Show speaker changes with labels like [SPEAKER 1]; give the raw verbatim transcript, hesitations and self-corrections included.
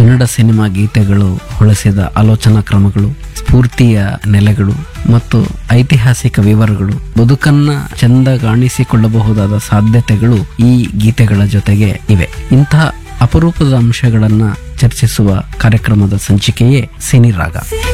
[SPEAKER 1] Kannada cinema ಗೀತೆಗಳು ಹೊಳೆಸಿದ ಆಲೋಚನಾ ಕ್ರಮಗಳು, ಸ್ಫೂರ್ತಿಯ ನೆಲೆಗಳು ಮತ್ತು ಐತಿಹಾಸಿಕ ವಿವರಗಳು, ಬದುಕನ್ನ ಚೆಂದಗಾಣಿಸಿಕೊಳ್ಳಬಹುದಾದ ಸಾಧ್ಯತೆಗಳು ಈ ಗೀತೆಗಳ ಜೊತೆಗೆ ಇವೆ. ಇಂತಹ ಅಪರೂಪದ ಅಂಶಗಳನ್ನ ಚರ್ಚಿಸುವ ಕಾರ್ಯಕ್ರಮದ ಸಂಚಿಕೆಯೇ ಸಿನಿರಾಗ.